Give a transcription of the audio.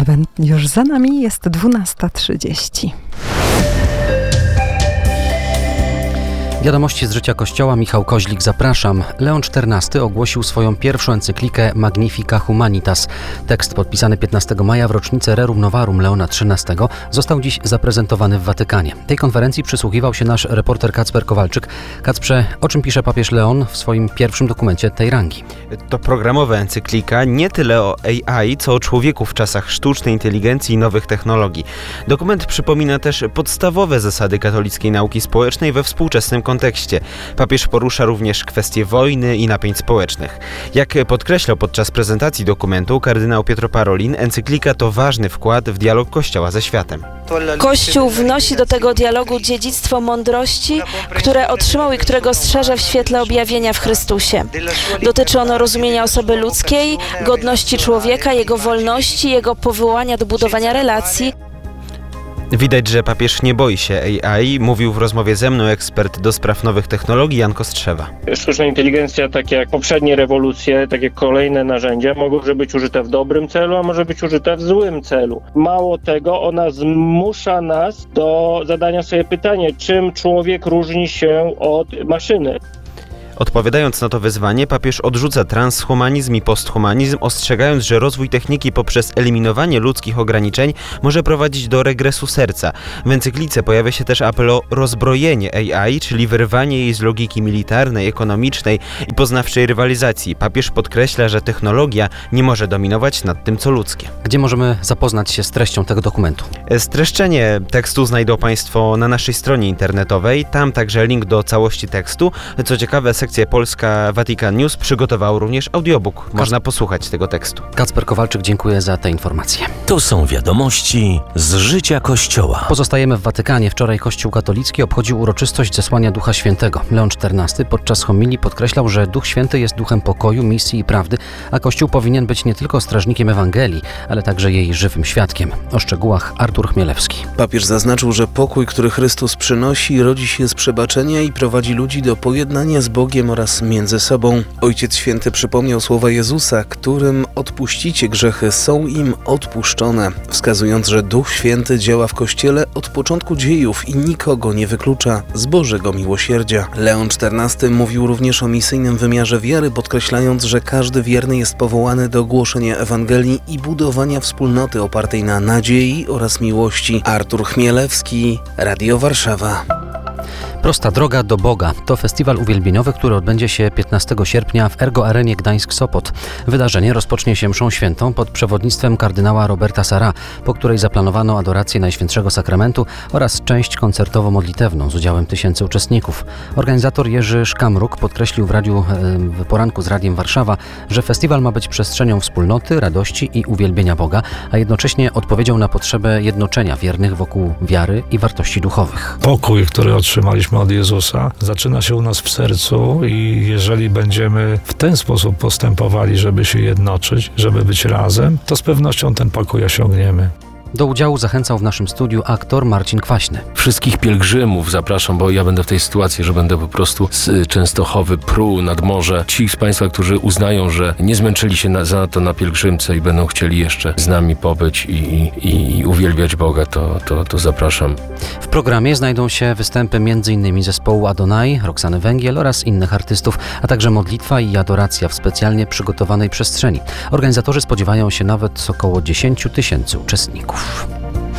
Adwent już za nami, jest 12:30. Wiadomości z życia Kościoła, Michał Koźlik, zapraszam. Leon XIV ogłosił swoją pierwszą encyklikę Magnifica Humanitas. Tekst podpisany 15 maja w rocznicę Rerum Novarum Leona XIII został dziś zaprezentowany w Watykanie. Tej konferencji przysłuchiwał się nasz reporter Kacper Kowalczyk. Kacprze, o czym pisze papież Leon w swoim pierwszym dokumencie tej rangi? To programowa encyklika nie tyle o AI, co o człowieku w czasach sztucznej inteligencji i nowych technologii. Dokument przypomina też podstawowe zasady katolickiej nauki społecznej we współczesnym kontekście. Papież porusza również kwestie wojny i napięć społecznych. Jak podkreślał podczas prezentacji dokumentu kardynał Pietro Parolin, encyklika to ważny wkład w dialog Kościoła ze światem. Kościół wnosi do tego dialogu dziedzictwo mądrości, które otrzymał i którego strzeże w świetle objawienia w Chrystusie. Dotyczy ono rozumienia osoby ludzkiej, godności człowieka, jego wolności, jego powołania do budowania relacji. Widać, że papież nie boi się AI, mówił w rozmowie ze mną ekspert do spraw nowych technologii Jan Kostrzewa. Sztuczna inteligencja, tak jak poprzednie rewolucje, tak jak kolejne narzędzia, może być użyte w dobrym celu, a może być użyte w złym celu. Mało tego, ona zmusza nas do zadania sobie pytania, czym człowiek różni się od maszyny. Odpowiadając na to wyzwanie, papież odrzuca transhumanizm i posthumanizm, ostrzegając, że rozwój techniki poprzez eliminowanie ludzkich ograniczeń może prowadzić do regresu serca. W encyklice pojawia się też apel o rozbrojenie AI, czyli wyrwanie jej z logiki militarnej, ekonomicznej i poznawczej rywalizacji. Papież podkreśla, że technologia nie może dominować nad tym, co ludzkie. Gdzie możemy zapoznać się z treścią tego dokumentu? Streszczenie tekstu znajdą Państwo na naszej stronie internetowej. Tam także link do całości tekstu. Co ciekawe, sekcja polska Vatican News przygotowała również audiobook. Można posłuchać tego tekstu. Kacper Kowalczyk, dziękuję za te informacje. To są wiadomości z życia Kościoła. Pozostajemy w Watykanie. Wczoraj Kościół katolicki obchodził uroczystość zesłania Ducha Świętego. Leon XIV podczas homilii podkreślał, że Duch Święty jest duchem pokoju, misji i prawdy, a Kościół powinien być nie tylko strażnikiem Ewangelii, ale także jej żywym świadkiem. O szczegółach Artur Chmielewski. Papież zaznaczył, że pokój, który Chrystus przynosi, rodzi się z przebaczenia i prowadzi ludzi do pojednania z Bogiem oraz między sobą. Ojciec Święty przypomniał słowa Jezusa, którym odpuścicie grzechy, są im odpuszczone, wskazując, że Duch Święty działa w Kościele od początku dziejów i nikogo nie wyklucza z Bożego miłosierdzia. Leon XIV mówił również o misyjnym wymiarze wiary, podkreślając, że każdy wierny jest powołany do głoszenia Ewangelii i budowania wspólnoty opartej na nadziei oraz miłości. Artur Chmielewski, Radio Warszawa. Prosta droga do Boga to festiwal uwielbieniowy, który odbędzie się 15 sierpnia w Ergo Arenie Gdańsk-Sopot. Wydarzenie rozpocznie się mszą świętą pod przewodnictwem kardynała Roberta Sarra, po której zaplanowano adorację Najświętszego Sakramentu oraz część koncertowo-modlitewną z udziałem tysięcy uczestników. Organizator Jerzy Szkamruk podkreślił w radiu w poranku z Radiem Warszawa, że festiwal ma być przestrzenią wspólnoty, radości i uwielbienia Boga, a jednocześnie odpowiedzią na potrzebę jednoczenia wiernych wokół wiary i wartości duchowych. Pokój, który otrzymaliśmy od Jezusa, zaczyna się u nas w sercu i jeżeli będziemy w ten sposób postępowali, żeby się jednoczyć, żeby być razem, to z pewnością ten pokój osiągniemy. Do udziału zachęcał w naszym studiu aktor Marcin Kwaśny. Wszystkich pielgrzymów zapraszam, bo ja będę w tej sytuacji, że będę po prostu z Częstochowy pruł nad morze. Ci z Państwa, którzy uznają, że nie zmęczyli się za to na pielgrzymce i będą chcieli jeszcze z nami pobyć i uwielbiać Boga, to zapraszam. W programie znajdą się występy m.in. zespołu Adonai, Roxany Węgiel oraz innych artystów, a także modlitwa i adoracja w specjalnie przygotowanej przestrzeni. Organizatorzy spodziewają się nawet około 10 000 uczestników.